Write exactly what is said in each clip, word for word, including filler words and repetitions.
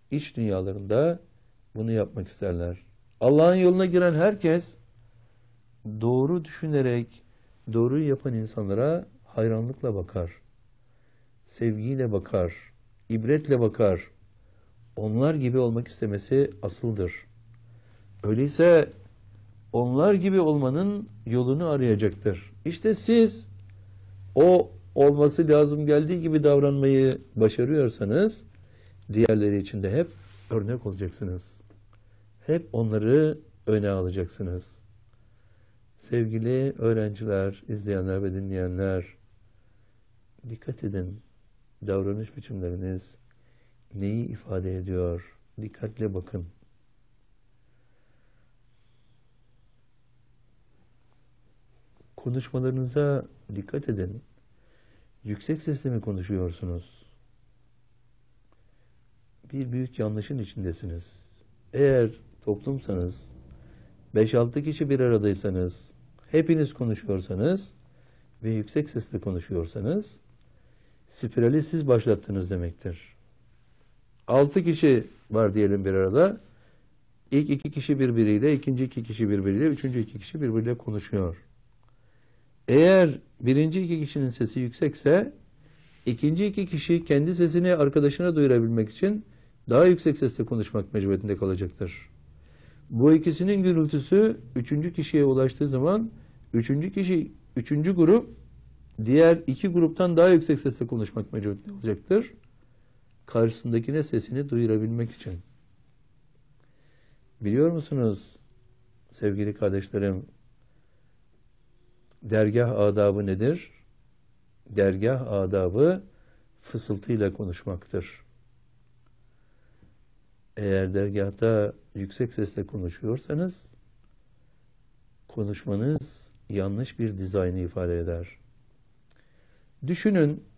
iç dünyalarında bunu yapmak isterler. Allah'ın yoluna giren herkes doğru düşünerek doğruyu yapan insanlara hayranlıkla bakar. Sevgiyle bakar. İbretle bakar. Onlar gibi olmak istemesi asıldır. Öyleyse onlar gibi olmanın yolunu arayacaktır. İşte siz o olması lazım geldiği gibi davranmayı başarıyorsanız diğerleri için de hep örnek olacaksınız. Hep onları öne alacaksınız. Sevgili öğrenciler, izleyenler ve dinleyenler, dikkat edin. Davranış biçimleriniz neyi ifade ediyor? Dikkatle bakın. Konuşmalarınıza dikkat edin. Yüksek sesle mi konuşuyorsunuz? Bir büyük yanlışın içindesiniz. Eğer toplumsanız, beş altı kişi bir aradaysanız, hepiniz konuşuyorsanız ve yüksek sesle konuşuyorsanız, spirali siz başlattınız demektir. Altı kişi var diyelim bir arada. İlk iki kişi birbiriyle, ikinci iki kişi birbiriyle, üçüncü iki kişi birbiriyle konuşuyor. Eğer birinci iki kişinin sesi yüksekse, ikinci iki kişi kendi sesini arkadaşına duyurabilmek için daha yüksek sesle konuşmak mecburiyetinde kalacaktır. Bu ikisinin gürültüsü üçüncü kişiye ulaştığı zaman üçüncü kişi, üçüncü grup diğer iki gruptan daha yüksek sesle konuşmak mecburiyetinde olacaktır. Karşısındakine sesini duyurabilmek için. Biliyor musunuz sevgili kardeşlerim, dergah adabı nedir? Dergah adabı fısıltıyla konuşmaktır. Eğer dergahta yüksek sesle konuşuyorsanız, konuşmanız yanlış bir dizaynı ifade eder. Düşünün,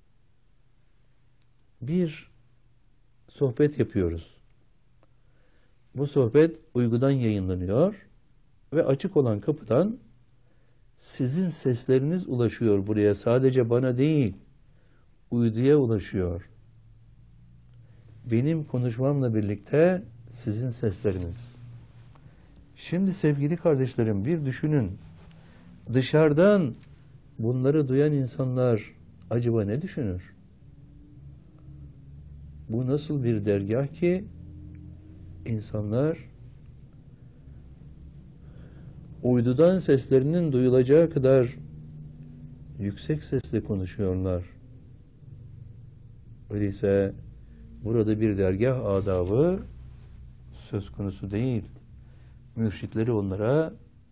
bir sohbet yapıyoruz. Bu sohbet uygudan yayınlanıyor ve açık olan kapıdan sizin sesleriniz ulaşıyor buraya. Sadece bana değil, uyduya ulaşıyor. Benim konuşmamla birlikte sizin sesleriniz. Şimdi sevgili kardeşlerim, bir düşünün. Dışarıdan bunları duyan insanlar acaba ne düşünür? Bu nasıl bir dergah ki insanlar uydudan seslerinin duyulacağı kadar yüksek sesle konuşuyorlar. Öyleyse burada bir dergah adabı söz konusu değil. Mürşitleri onlara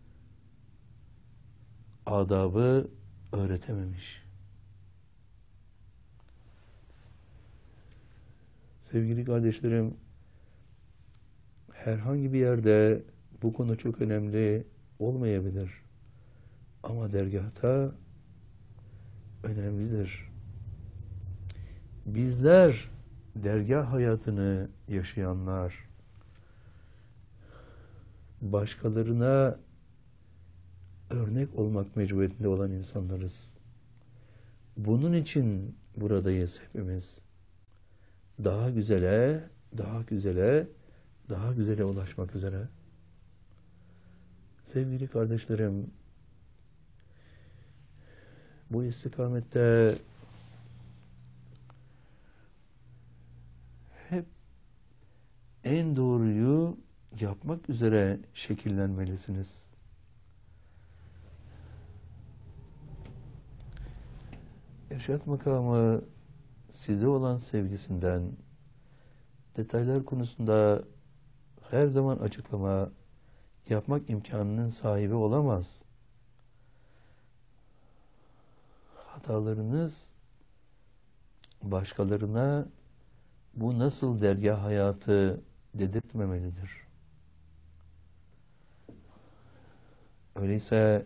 adabı öğretememiş. Sevgili kardeşlerim, herhangi bir yerde bu konu çok önemli olmayabilir. Ama dergahta önemlidir. Bizler dergah hayatını yaşayanlar, başkalarına örnek olmak mecburiyetinde olan insanlarız. Bunun için buradayız hepimiz. Daha güzele, daha güzele, daha güzele ulaşmak üzere. Sevgili kardeşlerim, bu istikamette hep en doğruyu yapmak üzere şekillenmelisiniz. İrşad makamı size olan sevgisinden, detaylar konusunda her zaman açıklama yapmak imkanının sahibi olamaz. Hatalarınız başkalarına bu nasıl dergah hayatı dedirtmemelidir. Öyleyse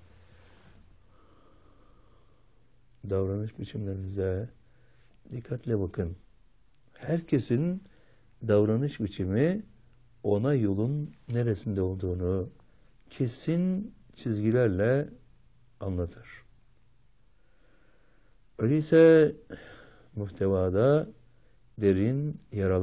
davranış biçimlerinize dikkatle bakın. Herkesin davranış biçimi ona yolun neresinde olduğunu kesin çizgilerle anlatır. Öyleyse muhtevada derin yaralar